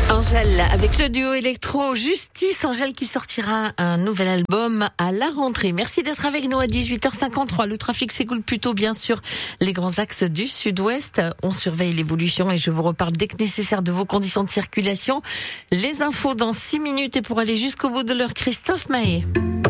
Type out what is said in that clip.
Angèle, avec le duo électro Justice, Angèle qui sortira un nouvel album à la rentrée. Merci d'être avec nous à 18h53. Le trafic s'écoule plutôt bien sûr les grands axes du sud-ouest. On surveille l'évolution et je vous reparle dès que nécessaire de vos conditions de circulation. Les infos dans 6 minutes et pour aller jusqu'au bout de l'heure, Christophe Mahé.